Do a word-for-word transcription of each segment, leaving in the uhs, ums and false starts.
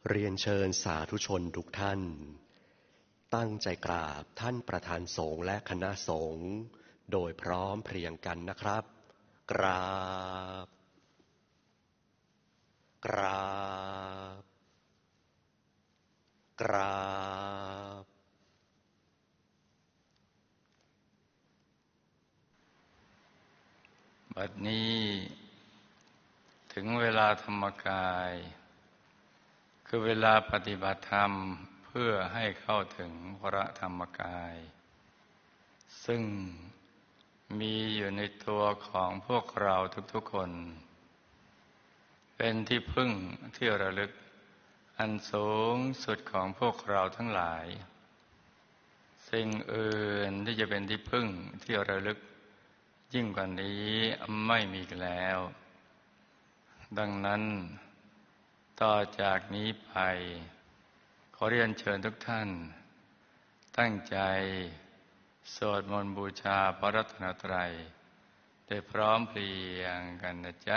เรียนเชิญสาธุชนทุกท่านตั้งใจกราบท่านประธานสงฆ์และคณะสงฆ์โดยพร้อมเพรียงกันนะครับกราบกราบกราบบัดนี้ถึงเวลาธรรมกายคือเวลาปฏิบัติธรรมเพื่อให้เข้าถึงพระธรรมกายซึ่งมีอยู่ในตัวของพวกเราทุกๆคนเป็นที่พึ่งที่ระลึกอันสูงสุดของพวกเราทั้งหลายสิ่งอื่นที่จะเป็นที่พึ่งที่ระลึกยิ่งกว่านี้ไม่มีแล้วดังนั้นต่อจากนี้ไปขอเรียนเชิญทุกท่านตั้งใจสวดมนต์บูชาพระรัตนตรัยได้พร้อมเพรียงกันนะจ๊ะ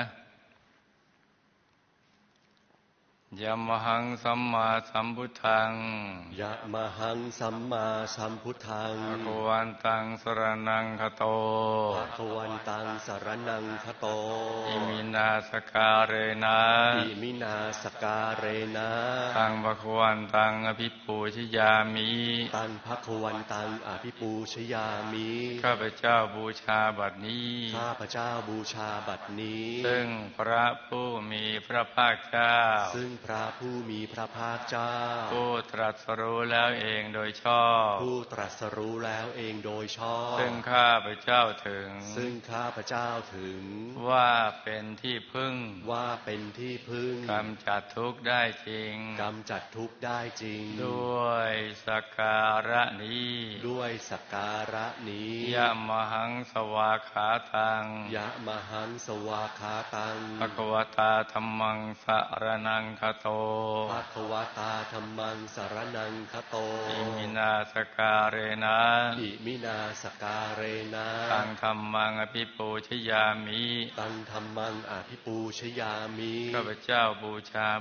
ยะมหังสัมมาสัมพุทธังยะมหังสัมมาสัมพุทธังภะคะวันตังสรณังคโตภะคะวันตังสรณังคโตอิมินาสการเรนะอิมินาสการเรนะตังภะคะวันตังอภิปูชยามิตังภะคะวันตังอภิปูชยามิข้าพเจ้าบูชาบัดนี้ข้าพเจ้าบูชาบัดนี้ซึ่งพระผู้มีพระภาคเจ้าซึ่งพระผู้มีพระภาคเจ้าผู้ตรัสรู้แล้วเองโดยชอบผู้ตรัสรู้แล้วเองโดยชอบซึ่งข้าพเจ้าถึงซึ่งข้าพเจ้าถึงว่าเป็นที่พึ่งว่าเป็นที่พึ่งกำจัดทุกข์ได้จริงกำจัดทุกข์ได้จริงด้วยสักการะนี้ด้วยสักการะนี้ยะมหังสวากขาตังยะมหังสวากขาตังภะคะวตาธัมมังสรณังคโตภะคะวตาธัมมังสรณังคโตอิมินาสการเรนะอิมินาสการเรนะตังธัมมังอภิปูชยามิตังธัมมังอภิปูชยามิข้าพเจ้าบูชา